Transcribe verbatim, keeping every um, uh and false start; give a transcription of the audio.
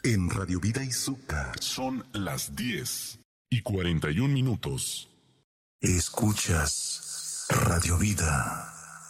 En Radio Vida Izuka son las diez y cuarenta y un minutos. Escuchas Radio Vida.